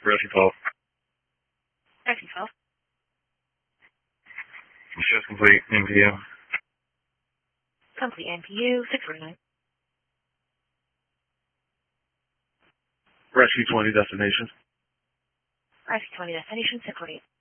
Rescue 12. Rescue 12. Show's complete. NPU. Complete NPU 649. Rescue 20 destination. Rescue 20 destination 648.